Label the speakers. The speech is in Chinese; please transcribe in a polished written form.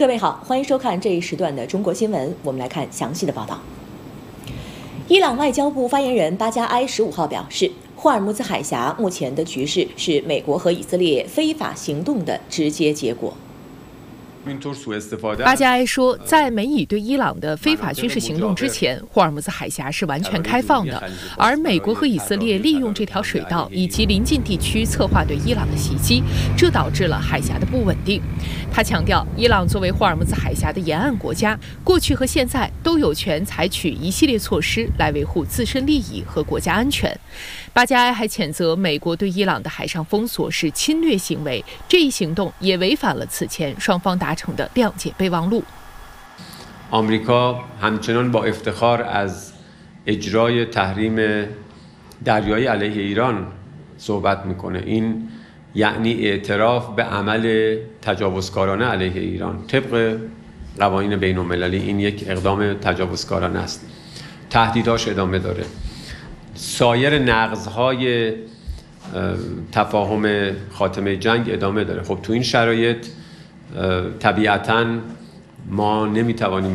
Speaker 1: 各位好，欢迎收看这一时段的中国新闻。我们来看详细的报道。伊朗外交部发言人巴加埃15号表示，霍尔木兹海峡目前的局势是美国和以色列非法行动的直接结果。
Speaker 2: 巴加埃说，在美以对伊朗的非法军事行动之前，霍尔木兹海峡是完全开放的，而美国和以色列利用这条水道以及邻近地区策划对伊朗的袭击，这导致了海峡的不稳定。他强调，伊朗作为霍尔木兹海峡的沿岸国家，过去和现在都有权采取一系列措施来维护自身利益和国家安全。巴加埃还谴责美国对伊朗的海上封锁是侵略行为，这一行动也违反了此前双方达成的谅解备忘录。
Speaker 3: آمریکا همچنان با افتخار از اجرای تحریم دریایی علیه ایران صحبت میکنه. این یعنی اعتراف به عمل تجاوزکارانه علیه ایران طبق قوانین بین المللی. این یک اقدام تجاوزکارانه است. تهدیداش ادامه داره. سایر نقض‌های تفاهم خاتمه جنگ ادامه داره. خب تو این شرایط طبیعتاً ما نمیتوانیم